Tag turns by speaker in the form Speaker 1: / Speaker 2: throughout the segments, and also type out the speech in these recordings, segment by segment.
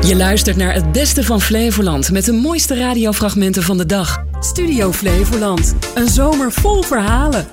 Speaker 1: Je luistert naar het beste van Flevoland met de mooiste radiofragmenten van de dag. Studio Flevoland. Een zomer vol verhalen.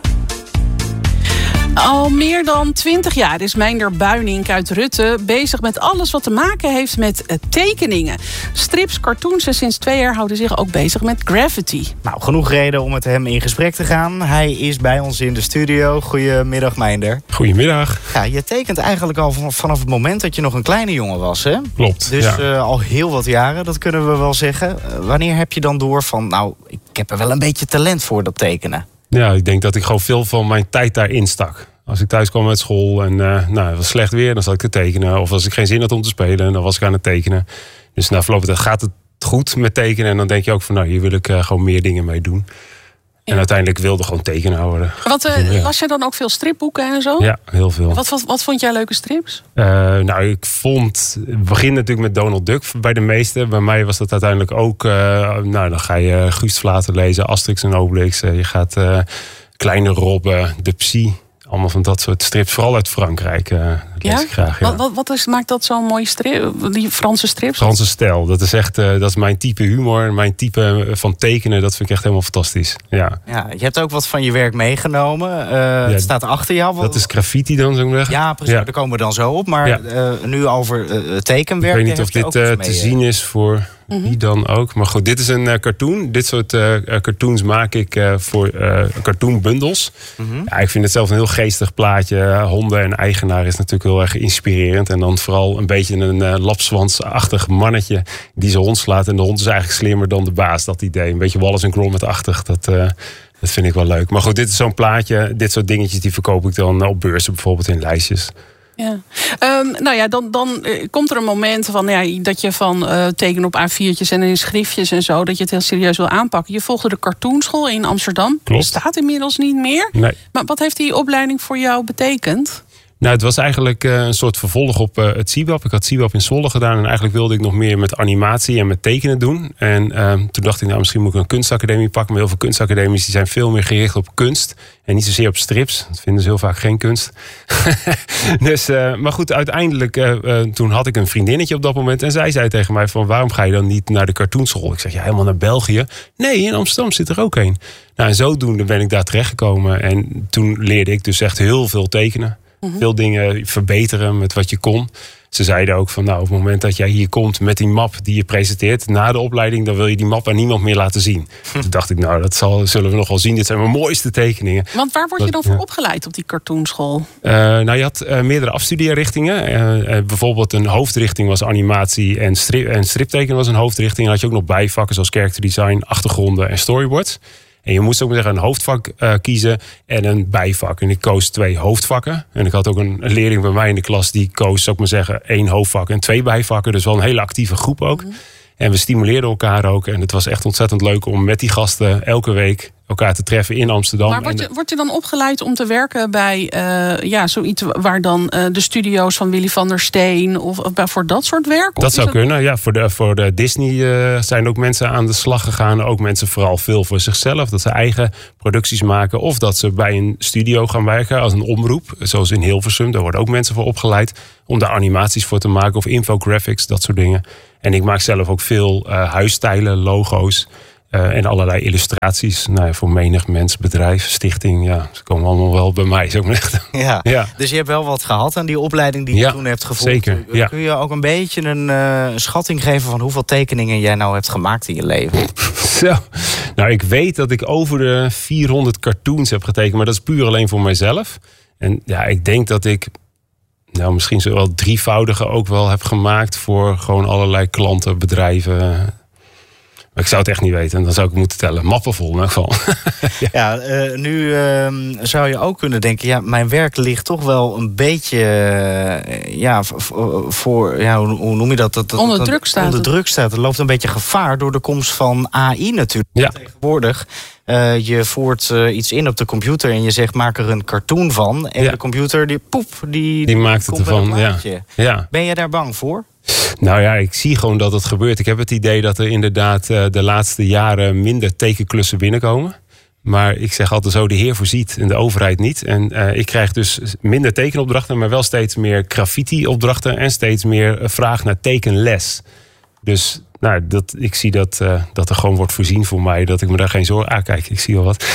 Speaker 2: Al meer dan 20 jaar is Meinder Buynink uit Rutte bezig met alles wat te maken heeft met tekeningen. Strips, cartoons en sinds 2 jaar houdt hij zich ook bezig met graffiti.
Speaker 3: Nou, genoeg reden om met hem in gesprek te gaan. Hij is bij ons in de studio. Goedemiddag, Meinder.
Speaker 4: Goedemiddag.
Speaker 3: Ja, je tekent eigenlijk al vanaf het moment dat je nog een kleine jongen was, hè?
Speaker 4: Klopt,
Speaker 3: Dus
Speaker 4: ja.
Speaker 3: al heel wat jaren, dat kunnen we wel zeggen. Wanneer heb je dan door van, nou, ik heb er wel een beetje talent voor, dat tekenen?
Speaker 4: Ja, ik denk dat ik gewoon veel van mijn tijd daarin stak. Als ik thuis kwam uit school en het was slecht weer, dan zat ik te tekenen. Of als ik geen zin had om te spelen, dan was ik aan het tekenen. Dus na verloop gaat het goed met tekenen. En dan denk je ook van, nou, hier wil ik gewoon meer dingen mee doen. Ja. En uiteindelijk wilde gewoon tekenaar worden.
Speaker 2: Las je dan ook veel stripboeken en zo?
Speaker 4: Ja, heel veel.
Speaker 2: Wat vond jij leuke strips?
Speaker 4: Ik vond... Het begint natuurlijk met Donald Duck bij de meesten. Bij mij was dat uiteindelijk ook... dan ga je Guust Vlater lezen, Asterix en Obelix. Je gaat Kleine Robben, De Psy. Allemaal van dat soort strips. Vooral uit Frankrijk lees ik graag. Ja.
Speaker 2: Wat maakt dat zo'n mooie strip? Die Franse strips?
Speaker 4: Franse stijl. Dat is echt dat is mijn type humor. Mijn type van tekenen. Dat vind ik echt helemaal fantastisch. Ja.
Speaker 3: Ja, je hebt ook wat van je werk meegenomen. Het staat achter jou.
Speaker 4: Dat is graffiti dan, zou ik zeggen.
Speaker 3: Ja, precies. Ja. Daar komen we dan zo op. Maar nu over tekenwerk.
Speaker 4: Ik weet niet of dit te zien is voor... Wie dan ook. Maar goed, dit is een cartoon. Dit soort cartoons maak ik voor cartoonbundels. Mm-hmm. Ja, ik vind het zelf een heel geestig plaatje. Honden en eigenaar is natuurlijk heel erg inspirerend. En dan vooral een beetje een lapswansachtig mannetje die zijn hond slaat. En de hond is eigenlijk slimmer dan de baas, dat idee. Een beetje Wallace en Gromit-achtig. Dat vind ik wel leuk. Maar goed, dit is zo'n plaatje. Dit soort dingetjes die verkoop ik dan op beurzen, bijvoorbeeld in lijstjes.
Speaker 2: Ja. Dan komt er een moment van, dat je van tekenen op A4'tjes en in schriftjes en zo, dat je het heel serieus wil aanpakken. Je volgde de cartoonschool in Amsterdam.
Speaker 4: Klopt.
Speaker 2: Staat inmiddels niet meer.
Speaker 4: Nee.
Speaker 2: Maar wat heeft die opleiding voor jou betekend?
Speaker 4: Nou, het was eigenlijk een soort vervolg op het CIBAP. Ik had CIBAP in Zwolle gedaan en eigenlijk wilde ik nog meer met animatie en met tekenen doen. En toen dacht ik, misschien moet ik een kunstacademie pakken. Maar heel veel kunstacademies die zijn veel meer gericht op kunst en niet zozeer op strips. Dat vinden ze heel vaak geen kunst. Maar goed, uiteindelijk, toen had ik een vriendinnetje op dat moment. En zij zei tegen mij van, waarom ga je dan niet naar de cartoonschool? Ik zeg, ja, helemaal naar België. Nee, in Amsterdam zit er ook een. Nou, en zodoende ben ik daar terechtgekomen. En toen leerde ik dus echt heel veel tekenen. Veel dingen verbeteren met wat je kon. Ze zeiden ook van, op het moment dat jij hier komt met die map die je presenteert na de opleiding, dan wil je die map aan niemand meer laten zien. Toen dacht ik, dat zullen we nog wel zien. Dit zijn mijn mooiste tekeningen.
Speaker 2: Want waar word je dan voor opgeleid op die cartoonschool?
Speaker 4: Je had meerdere afstudeerrichtingen. Bijvoorbeeld een hoofdrichting was animatie en striptekenen was een hoofdrichting. En had je ook nog bijvakken zoals character design, achtergronden en storyboards. En je moest ook een hoofdvak kiezen en een bijvak. En ik koos 2 hoofdvakken. En ik had ook een leerling bij mij in de klas die koos, 1 hoofdvak en 2 bijvakken. Dus wel een hele actieve groep ook. Mm-hmm. En we stimuleerden elkaar ook. En het was echt ontzettend leuk om met die gasten elke week elkaar te treffen in Amsterdam.
Speaker 2: Maar word je dan opgeleid om te werken bij zoiets waar dan de studio's van Willy van der Steen of voor dat soort werk?
Speaker 4: Dat zou kunnen, ja. Voor de Disney zijn ook mensen aan de slag gegaan. Ook mensen vooral veel voor zichzelf. Dat ze eigen producties maken. Of dat ze bij een studio gaan werken als een omroep. Zoals in Hilversum. Daar worden ook mensen voor opgeleid om daar animaties voor te maken. Of infographics, dat soort dingen. En ik maak zelf ook veel huisstijlen, logo's. En allerlei illustraties voor menig mens, bedrijf, stichting. Ja, ze komen allemaal wel bij mij. Zo echt.
Speaker 3: Ja. Dus je hebt wel wat gehad aan die opleiding die je toen hebt gevolgd.
Speaker 4: Zeker. Ja.
Speaker 3: Kun je ook een beetje een schatting geven van hoeveel tekeningen jij nou hebt gemaakt in je leven?
Speaker 4: Zo. Nou, ik weet dat ik over de 400 cartoons heb getekend. Maar dat is puur alleen voor mijzelf. En ik denk dat ik misschien zo wel 3-voudige ook wel heb gemaakt voor gewoon allerlei klanten, bedrijven. Maar ik zou het echt niet weten. Dan zou ik moeten tellen. Mappen vol in ieder geval.
Speaker 3: Nu zou je ook kunnen denken, mijn werk ligt toch wel een beetje hoe noem je dat?
Speaker 2: Onder druk staat.
Speaker 3: Onder druk staat. Er loopt een beetje gevaar door de komst van AI natuurlijk.
Speaker 4: Ja.
Speaker 3: Tegenwoordig. Je voert iets in op de computer en je zegt, maak er een cartoon van. En de computer, die
Speaker 4: maakt het ervan. Ja.
Speaker 3: Ben je daar bang voor?
Speaker 4: Nou ik zie gewoon dat het gebeurt. Ik heb het idee dat er inderdaad de laatste jaren minder tekenklussen binnenkomen. Maar ik zeg altijd zo, de Heer voorziet en de overheid niet. En ik krijg dus minder tekenopdrachten, maar wel steeds meer graffiti-opdrachten en steeds meer vraag naar tekenles. Dus ik zie dat er gewoon wordt voorzien voor mij, dat ik me daar geen zorgen aan kijk. Ik zie al wat.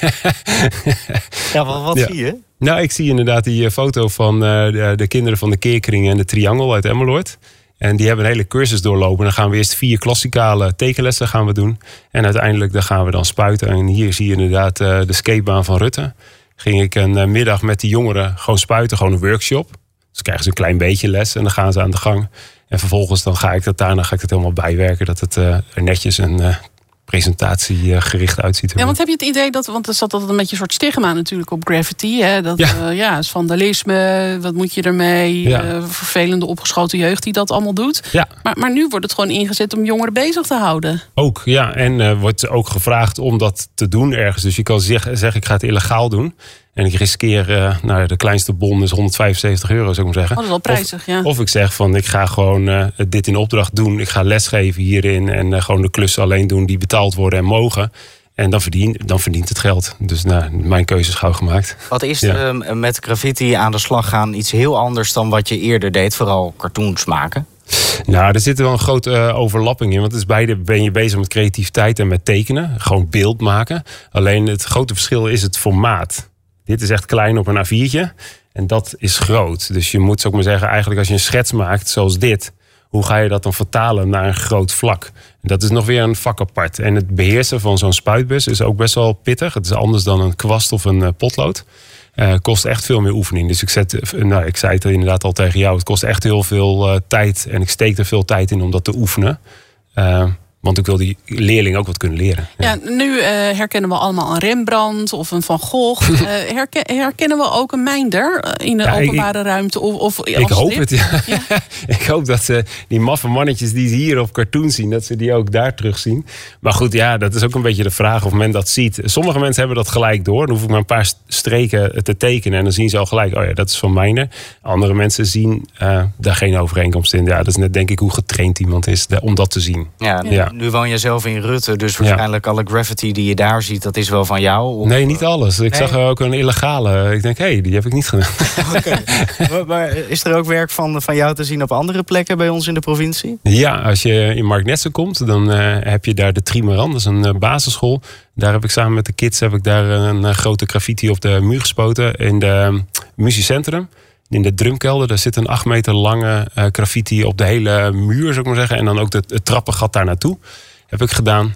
Speaker 3: Ja, wat zie je?
Speaker 4: Nou, ik zie inderdaad die foto van de kinderen van de Keerkring en de Triangel uit Emmeloord. En die hebben een hele cursus doorlopen. Dan gaan we eerst 4 klassikale tekenlessen gaan we doen. En uiteindelijk dan gaan we dan spuiten. En hier zie je inderdaad de skatebaan van Rutte. Ging ik een middag met die jongeren gewoon spuiten. Gewoon een workshop. Dus krijgen ze een klein beetje les en dan gaan ze aan de gang. En vervolgens dan ga ik dat helemaal bijwerken. Dat het er netjes en presentatiegericht uitziet.
Speaker 2: Ja, want heb je het idee want er zat altijd een beetje een soort stigma natuurlijk op graffiti. Hè? Dat is vandalisme, wat moet je ermee? Ja. Vervelende opgeschoten jeugd die dat allemaal doet. Ja. Maar nu wordt het gewoon ingezet om jongeren bezig te houden.
Speaker 4: Ook, ja. En wordt ook gevraagd om dat te doen ergens. Dus je kan zeggen, ik ga het illegaal doen. En ik riskeer, de kleinste bon is €175, zou ik maar zeggen.
Speaker 2: Dat is wel prijzig, ja.
Speaker 4: Of ik zeg van, ik ga gewoon dit in opdracht doen. Ik ga lesgeven hierin en gewoon de klussen alleen doen die betaald worden en mogen. En dan verdient het geld. Dus mijn keuze is gauw gemaakt.
Speaker 3: Wat is met graffiti aan de slag gaan iets heel anders dan wat je eerder deed? Vooral cartoons maken?
Speaker 4: Nou, er zit wel een grote overlapping in. Want het is beide ben je bezig met creativiteit en met tekenen. Gewoon beeld maken. Alleen het grote verschil is het formaat. Dit is echt klein op een A4'tje. En dat is groot. Dus je moet, zou ik maar zeggen, eigenlijk als je een schets maakt zoals dit, hoe ga je dat dan vertalen naar een groot vlak? En dat is nog weer een vak apart. En het beheersen van zo'n spuitbus is ook best wel pittig. Het is anders dan een kwast of een potlood. Kost echt veel meer oefening. Dus ik zei het inderdaad al tegen jou. Het kost echt heel veel tijd. En ik steek er veel tijd in om dat te oefenen. Want ik wil die leerling ook wat kunnen leren.
Speaker 2: Ja, nu herkennen we allemaal een Rembrandt of een Van Gogh. Herkennen we ook een Mijnder in de openbare ruimte?
Speaker 4: Ik hoop het, ja. Ik hoop dat die maffe mannetjes die ze hier op cartoon zien, dat ze die ook daar terugzien. Maar goed, ja, dat is ook een beetje de vraag of men dat ziet. Sommige mensen hebben dat gelijk door. Dan hoef ik maar een paar streken te tekenen en dan zien ze al gelijk, oh ja, dat is van Mijnder. Andere mensen zien daar geen overeenkomst in. Ja, dat is net denk ik hoe getraind iemand is om dat te zien.
Speaker 3: Ja. Nu woon je zelf in Rutte, dus waarschijnlijk alle graffiti die je daar ziet, dat is wel van jou? Of?
Speaker 4: Nee, niet alles. Ik zag ook een illegale. Ik denk, die heb ik niet gedaan.
Speaker 3: Okay. Maar is er ook werk van jou te zien op andere plekken bij ons in de provincie?
Speaker 4: Ja, als je in Marknessen komt, dan heb je daar de Trimaran. Dat is een basisschool. Daar heb ik samen met de kids een grote graffiti op de muur gespoten in de muziekcentrum. In de drumkelder, daar zit een 8 meter lange graffiti op de hele muur, zou ik maar zeggen. En dan ook het trappengat daar naartoe heb ik gedaan.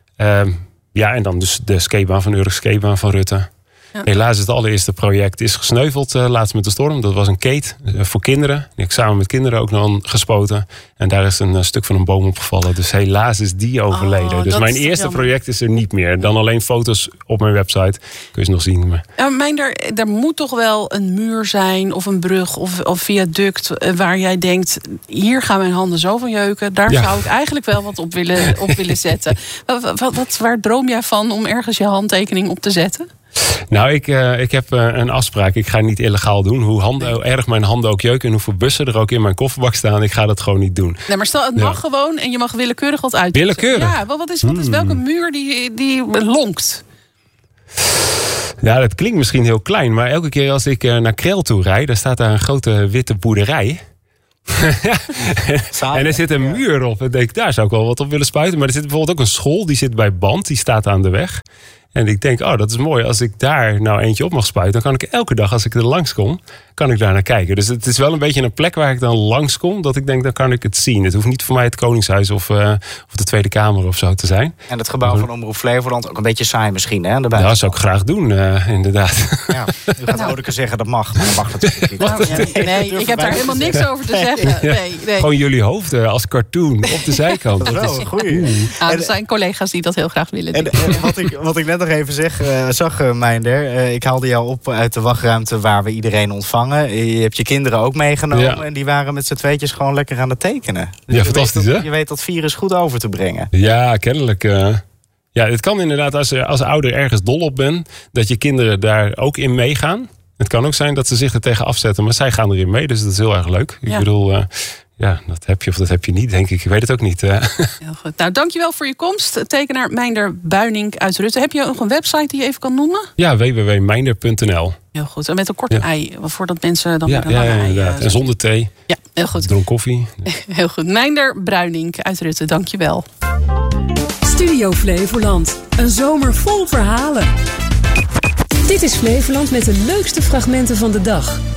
Speaker 4: En dan dus de skatebaan van Urk, skatebaan van Rutte. Ja. Helaas het allereerste project is gesneuveld laatst met de storm. Dat was een keet voor kinderen. Die heb ik samen met kinderen ook nog gespoten. En daar is een stuk van een boom opgevallen. Dus helaas is die overleden. Dus mijn eerste project is er niet meer. Dan alleen foto's op mijn website. Kun je ze nog zien. Maar...
Speaker 2: er moet toch wel een muur zijn of een brug of viaduct waar jij denkt, hier gaan mijn handen zo van jeuken. Daar zou ik eigenlijk wel wat op willen zetten. Waar droom jij van om ergens je handtekening op te zetten?
Speaker 4: Nou, ik heb een afspraak. Ik ga niet illegaal doen. Hoe erg mijn handen ook jeuken en hoeveel bussen er ook in mijn kofferbak staan. Ik ga dat gewoon niet doen.
Speaker 2: Nee, maar stel, het mag gewoon en je mag willekeurig wat uitkiezen.
Speaker 4: Willekeurig?
Speaker 2: Ja, wat is welke muur die lonkt?
Speaker 4: Ja, dat klinkt misschien heel klein. Maar elke keer als ik naar Krel toe rijd, daar staat daar een grote witte boerderij. En er zit een muur op. En denk, daar zou ik wel wat op willen spuiten. Maar er zit bijvoorbeeld ook een school. Die zit bij Band. Die staat aan de weg. En ik denk, dat is mooi. Als ik daar nou eentje op mag spuiten, dan kan ik elke dag als ik er langskom, kan ik daar naar kijken. Dus het is wel een beetje een plek waar ik dan langskom, dat ik denk, dan kan ik het zien. Het hoeft niet voor mij het Koningshuis of de Tweede Kamer of zo te zijn.
Speaker 3: En het gebouw van Omroep Flevoland, ook een beetje saai misschien, hè?
Speaker 4: Ja, dat zou ik graag doen, inderdaad.
Speaker 3: Ja, u gaat Odeke zeggen dat mag, maar dat mag natuurlijk niet.
Speaker 2: Nee, ik heb daar helemaal niks over te zeggen. Nee.
Speaker 4: Gewoon jullie hoofden als cartoon op de zijkant.
Speaker 3: Dat is wel een goeie.
Speaker 2: Er zijn collega's die dat heel graag willen.
Speaker 3: En wat ik net nog even zag, Mijnder, ik haalde jou op uit de wachtruimte waar we iedereen ontvangen. Je hebt je kinderen ook meegenomen en die waren met z'n tweetjes gewoon lekker aan het tekenen. Dus
Speaker 4: ja, fantastisch, hè?
Speaker 3: Je weet dat virus goed over te brengen.
Speaker 4: Ja, kennelijk. Ja, het kan inderdaad als ouder ergens dol op bent, dat je kinderen daar ook in meegaan. Het kan ook zijn dat ze zich er tegen afzetten, maar zij gaan erin mee, dus dat is heel erg leuk. Ik bedoel, Ja, dat heb je of dat heb je niet, denk ik. Ik weet het ook niet.
Speaker 2: Heel goed. Nou, dankjewel voor je komst. Tekenaar Meinder Buynink uit Rutte. Heb je nog een website die je even kan noemen?
Speaker 4: Ja, www.meinder.nl.
Speaker 2: Heel goed. En met een korte ei, voordat mensen dan met een lange ei...
Speaker 4: inderdaad. En zonder thee.
Speaker 2: Ja, heel goed.
Speaker 4: Dronk koffie.
Speaker 2: Heel goed. Meinder Buynink uit Rutte, dankjewel.
Speaker 1: Studio Flevoland. Een zomer vol verhalen. Dit is Flevoland met de leukste fragmenten van de dag.